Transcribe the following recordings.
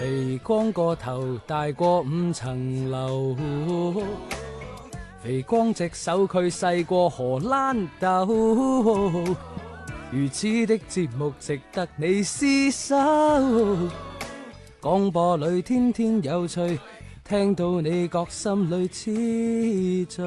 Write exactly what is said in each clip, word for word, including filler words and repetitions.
肥光個頭大過五層樓，肥光隻手佢細過荷蘭豆，如此的節目值得你廝守。廣播裏天天有趣，聽到你覺心裏痴醉。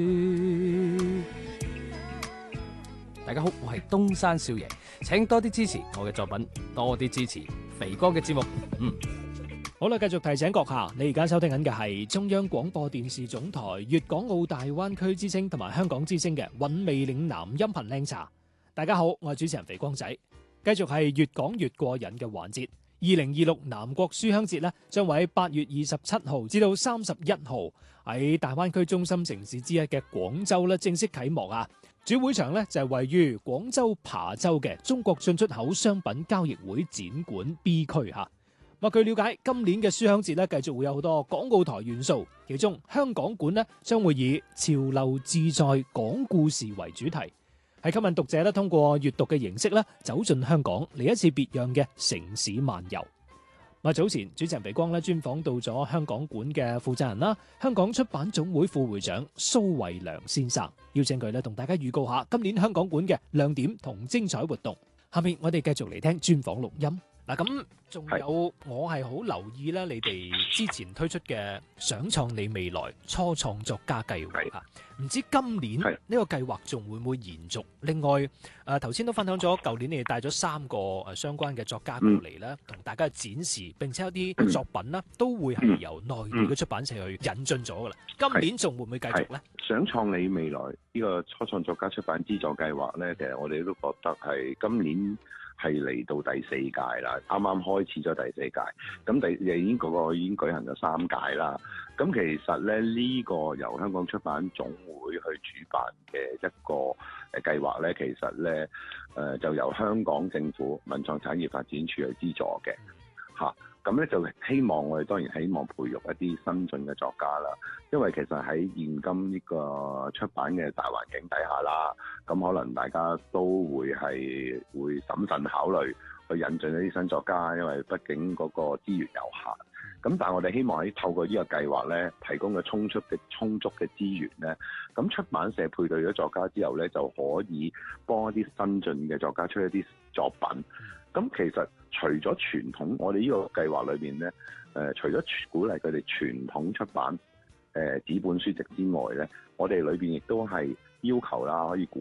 大家好，我係東山少爺，請多啲支持我嘅作品，多啲支持肥哥嘅節目。嗯， 好啦，繼續提醒閣下，你而家收聽緊嘅係中央廣播電視總台粵港澳大灣區之聲同埋香港之聲嘅韻味嶺南音頻靚茶。大家好，我係主持人肥光仔，繼續係越講越過癮嘅環節。二零二六南國書香節呢，將會喺八月二十七號至到三十一號喺大灣區中心城市之一嘅廣州呢正式啟幕啊！主會場呢，就係位於廣州琶洲嘅中國進出口商品交易會展館 B 區吓。咁據了解，今年嘅書香節呢，繼續會有好多港澳台元素，其中香港館呢，將會以潮流自在講故事為主題，係吸引讀者咧通過閱讀嘅形式咧走進香港，嚟一次別樣嘅城市漫遊。早前主持人肥光咧專訪到咗香港館嘅負責人啦，香港出版總會副會長蘇惠良先生，邀請佢咧同大家預告下今年香港館嘅亮點同精彩活動。下面我哋繼續嚟聽專訪錄音。嗱，咁仲有我係好留意咧，你哋之前推出嘅想創你未來初創作家計劃啊，唔知今年呢個計劃仲會唔會延續？另外，誒頭先都分享咗，舊年你哋帶咗三個誒相關嘅作家過嚟咧，同、嗯、大家展示，並且有啲作品啦，都會係由內地嘅出版社去引進咗噶啦。今年仲會唔會繼續咧？ 想創你未來呢個初創作家出版資助計劃咧，其實我哋都覺得係今年係嚟到第四屆啦，啱啱開始咗第四屆，咁第已經嗰個已經舉行咗三屆啦。咁其實咧呢、這個由香港出版總會去主辦嘅一個誒計劃咧，其實咧誒、呃、就由香港政府文創產業發展署去資助嘅嚇。咁咧就希望我哋當然希望培育一啲新進嘅作家啦，因為其實喺現今呢個出版嘅大環境底下啦，咁可能大家都會係會審慎考慮去引進一啲新作家，因為畢竟嗰個資源有限。咁但係我哋希望喺透過呢個計劃咧，提供嘅充足嘅充足嘅資源咧，咁出版社配對咗作家之後咧，就可以幫一啲新進嘅作家出一啲作品。咁其實除咗傳統，我哋呢個計劃裏邊咧，誒、呃、除咗鼓勵佢哋傳統出版誒、呃、紙本書籍之外咧，我哋裏邊亦都係要求啦，可以鼓